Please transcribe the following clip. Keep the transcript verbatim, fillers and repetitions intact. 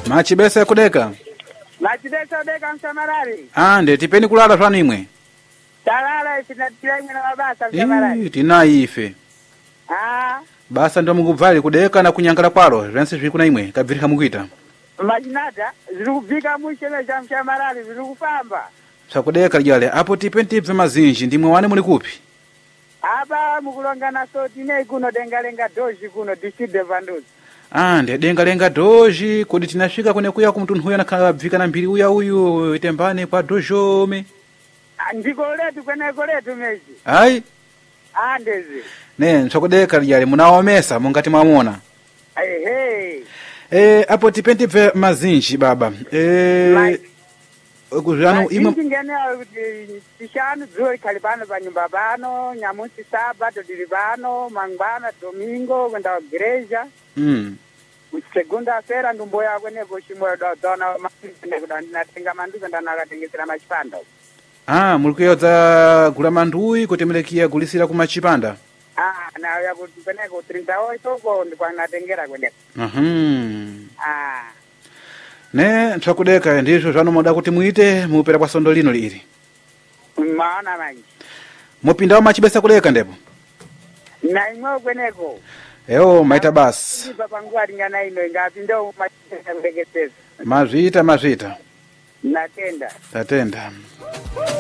Machibesa kudeka. Machibesa deka msamarari. Ah, nde tipeni kulala zvanu imwe. Talala tinatilenga na mabasa msamarari. Eh, tina ife. Ah. Basa ndo mukubvali kudeka na kunyangala kwalo, zvense zviri kuna imwe, kabvirika mukuita. Majinata, ziri kubvika musheme cha mshamarari, ziri kufamba. Sakudeka lyale, apo tipeni tipfe mazinji, ndimwe wane muli kupi? Apa mukulongana soti nei kuno dengalenga doji kuno distrito vanduzi. Ah, nde dengalenga doji, kodi tinasvika kune kuya kumtunhu uya nakabvika na mbiri uya uyu, itembane kwa dojome. Ndiko letu kweneko letu meji. Ai? Ah, ndezi. Ne, sakudeka lyale, munaomesa, mungati mwamona. Ehe. Eh, apo tipeni tipfe mazinji, baba. Eh... Kuzvano imwe ingene kuti tishanu dzuwa likhali pano pa nyumba pano, nyamusi sabato tili pano, mangwana domingo kwenda igreja. Mm. Segunda fera ndumbo yakwe nepo chimwe dona mapinde kuti ndinatenga manduka ndanakatengesera machipanda. Ah, mulikuyoza gula manduyi kuti melekia gulisira ku machipanda. Ah, na yakuti kweneko thirty oito ko ndikwanatengera kweneko. Mhm. Ah. Ne, tsakudeka ndizvo zvano moda kuti muite mupera kwa sondo lino liri. Maana manje. Mupinda wa machibesa kudeka ndipo. Na imwe kweneko. Eo maita basi. Ipa pangwa lingana ino ingapinda machibesa kureketeza. Mazvita mazvita. Natenda. Tatenda.